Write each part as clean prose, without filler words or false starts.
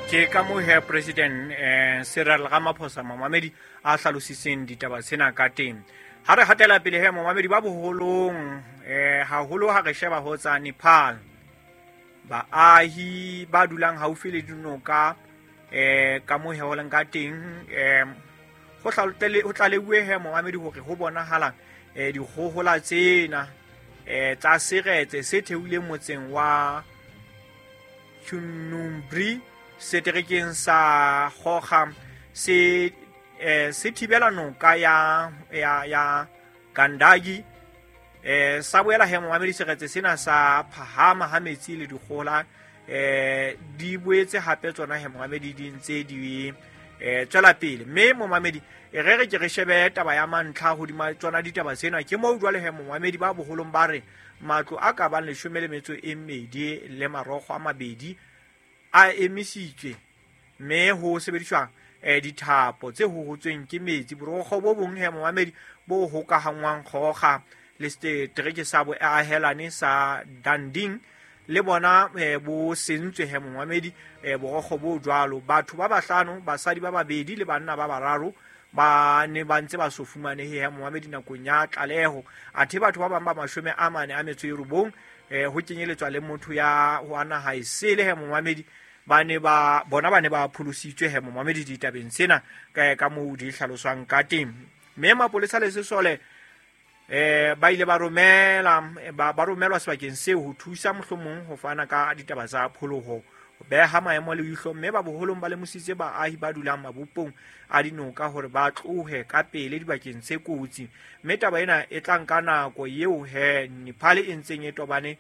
ke ka mo he president Cyril Ramaphosa Mamamedi a hlalositseng ditaba tsena ka teng ha re hatela pele he Mamamedi ba boholong haholo ha re sheba ho tsa Nepal baahi ba dulang haufi le dinoka ka mo he ho leng ka teng ho tlaleuwe he Mamamedi hore ho bonahala dikgohola tsena tsa seretse se theuleng motseng wa Chunumbri seterekeng sa Khokha se thibela noka ya Gandagi sa boela he Mamamedi seretse sena sa phahama ha metsi le dikgola di boetse hape tsona he Mamamedi di ntse di tswela pele mme Mamamedi re ke re shebe taba ya mantlha hodima tsona ditaba tsena ke mo jwale he Mamamedi ba boholong ba re matlo a ka bang 12 le marokgo a mabedi a emisitswe mme ho sebediswa dithapo tse hohotsweng ke metsi borokgo bo bong he Mamamedi bo hokahangwang Khokha le setereke sa bo ahelane sa Danding le bona bo sentswe he Mamamedi borokgo bo jwalo batho ba bahlano basadi ba babedi le banna ba bararo ba ne ba ntse ba so fumanehe he Mamamedi nakong ya tlaleho athe batho ba bang ba 49 ho kenyeletswa le motho ya ho ana ha isele he Mamamedi ba ne ba pholositswe he Mamamedi ditabeng tsena ka moo di hlaloswang ka teng mme mapolesa le sesole ba ile ba romelwa sebakeng seo ho thusa mohlomong ho fana ka ditaba tsa pholoho beha maemo le ihlo mme ba boholong ba le mositse baahi ba dulang mabopong a dinoka hore ba tlohe ka pele dibakeng tse kotsi mme taba ena e tla nka nako eo he Nepal e ntseng e tobane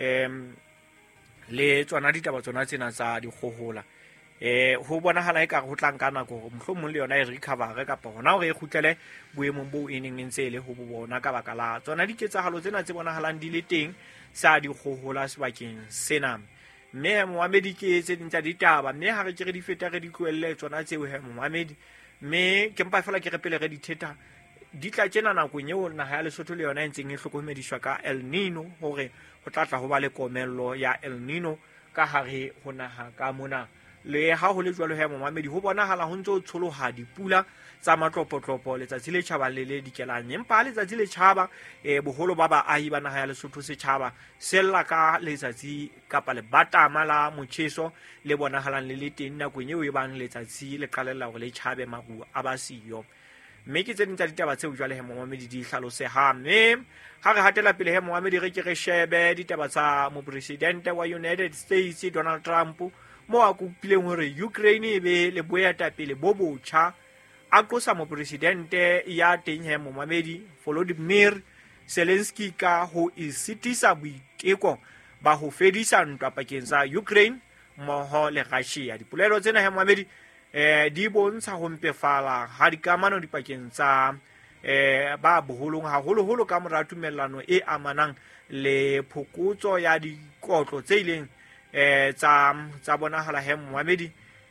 le tsona ditaba tsona tsena tsa dikgohola ho bonahala eka ho tla nka nako hore mohlomong le yona e recover kapa hona hore e khutlele boemong bo e neng ntse le ho bona ka baka la tsona diketsahalo tsena tse bonahalang di le teng sa dikgohola sebakeng sena mme Mamamedi ke tse ding tsa ditaba mme ha re ke re di feta re di tlohelle tsona tseo he Mamamedi mme ke mpa fela ke re pele re di theta di tla tsena nakong eo naha ya Lesotho le yona e ntseng e hlokomediswa ka El Nino hore ho tlatla ho ba le komello ya El Nino ka hare ho naha ka mona le ha ho le jwalo he Mamamedi ho bonahala ho ntse o tsholoha dipula tsa matlopotlopo letsatsi le tjhabang le dikelang empa letsatsi le tjhaba boholo ba baahi ba naha ya Lesotho setjhaba sella ka letsatsi kapa le batama la motjheso le bonahalang le teng nakong eo e bang letsatsi le qalella hore le tjhabe maru a ba siyo mme ke tse ding tsa ditaba tseo jwale he Mamamedi di hlaloseha mme ha re hatela pele he Mamamedi re ke re shebe ditaba tsa mopresidente wa United States Donald Trump mo a kopileng hore Ukraine e be le boetapele bo botjha a qosa mopresidente ya teng he Mamamedi Volodymyr Zelensky ka ho isitisa boiteko ba ho fedisa ntwa pakeng tsa Ukraine mmoho le Russia dipolelo tsena he Mamamedi di bontsha ho mpefala ha dikamano dipakeng tsa ba boholong haholo ka mora tumellano e amanang le phokotso ya dikotlo tse ileng tsa bonahala he Mamamedi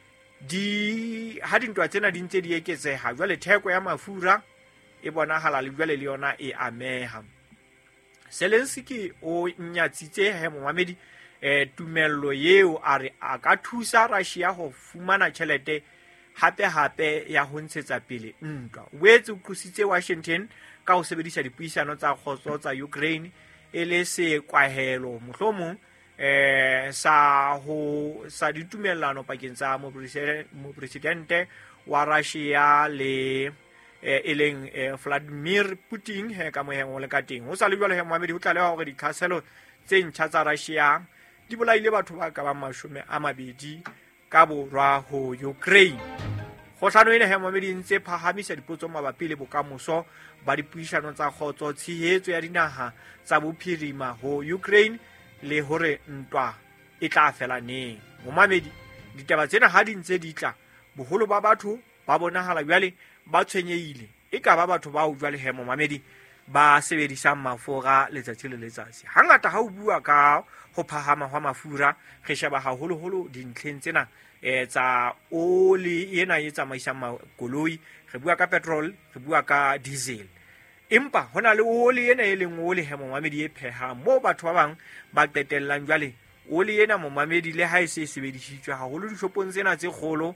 ha dintwa tsena di ntse di eketseha jwale theko ya mafura e bonahala le jwale le yona e ameha Zelensky o nyatsitse he Mamamedi tumello yeo a re a ka thusa Russia ho fumana tjhelete hape ya ho ntshetsa pele ntwa o boetse o qositse Washington ka ho sebedisa dipuisano tsa kgotso tsa Ukraine e le sekwahelo mohlomong sa ditumellano pakeng tsa mopresidente wa Russia le e leng Vladimir Putin he ka mohengo le ka teng ho sa le jwale he Mamamedi ho tlaleha hore ditlhaselo tse ntjha tsa Russia di bolaile batho ba ka bang 20 ka borwa ho Ukraine kgohlano ena he Mamamedi ntse phahamisa dipotso mabapi le bokamoso ba dipuisano tsa kgotso tshehetso ya dinaha tsa bophirima ho Ukraine le hore ntwa e tla fela neng Mamamedi ditaba tsena ha di ntse di tla boholo ba batho ba bonahala jwale ba tshwenyeile e ka ba batho ba o jwale he Mamamedi ba sebedisang mafura letsatsi le letsatsi hangata ha o bua ka ho phahama hwa mafura re sheba haholo dintlheng tsena tsa oli ena e tsamaisang makoloi re bua ka petrol re bua ka diesel empa hona le oli ena e leng oli he Mamamedi e pheha mo batho ba bang ba qetellang jwale oli ena momamedi le ha e se sebedisitswe haholo dishopong tsena tse kgolo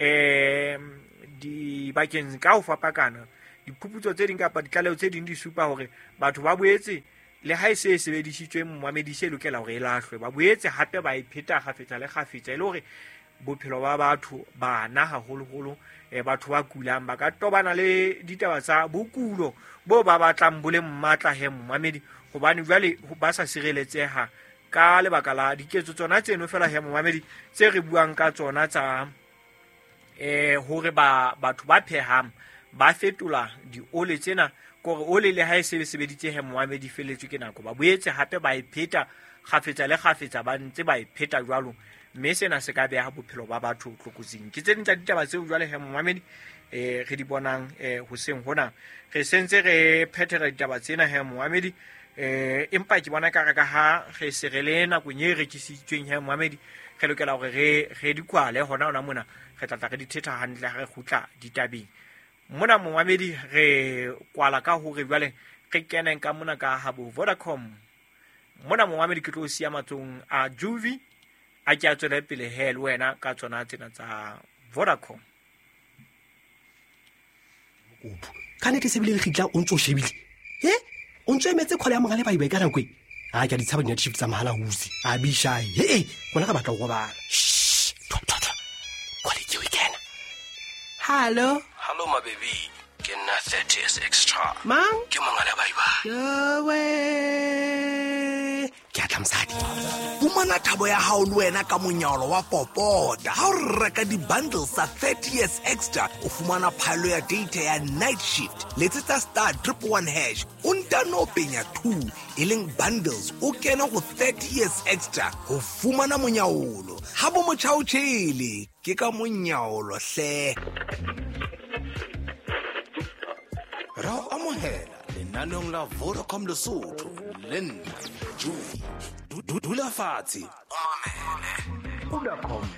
di bakeng ka ho fapakana diphuputso tse ding kapa ditlaleho tse ding di supa hore batho ba boetse le ha e se sebedisitswe momamedi se lokela hore e lahlwe ba boetse hape ba ipheta kgafetsa le kgafetsa le hore bophelo ba batho bana haholoholo batho ba kulang ba ka tobana le ditaba tsa bokulo bo ba batlang bo le mmatla momamedi hobane jwale ba sa sireletseha ka lebaka la diketso tsona tseno fela momamedi tse re buang ka tsona tsa hore batho ba phehang ba fetola diole tsena gore ole le ha e sebeditse momamedi feletswe ke nako ba boetse hape ba ipheta kgafetsa le kgafetsa ba ntse ba ipheta jwalo mme sena se ka beha bophelo ba batho tlokotsing ke tse ding tsa ditaba tseo jwale momamedi re di bonang hoseng hona re sentse re phethela ditaba tsena momamedi empa ke bona ka ha re se re le nakong e rekisitsweng momamedi re lokela hore re di kwale hona mona re tla re di thetha hantle ha re khutla ditabeng mona momamedi re kwala ka hore jwale re keneng ka mona ka habo Vodacom mona momamedi ke tlo sia matsong a Juvi a ke a tswela pele le wena ka tsona tsena tsa Vodacom ka ne ke sebile le khitla o ntse o shebile o ntse emetse khole ya mogale ba ibe ka nako a ke a ditshaba di shift tsa mahala huzi a bisha bona ka batla go bala khole ke weekend hello my baby ke nna 30s extra mang ke mongala ba iba yowe ke atla msadi fumana thabo ya hao le wena ka monyalo wa popota ha o reka di-bundles tsa 30s extra o fumana phalo ya data ya night shift letsetsa star 111# o ntano penya 2 e leng bundles o kena go 30s extra go fumana monyaolo ha bo motjhaotjhele ke ka monyaolo hle ra o amohela lenaneng la Vodacom Lesotho le nna Juvi dula fatshe o mamele Vodacom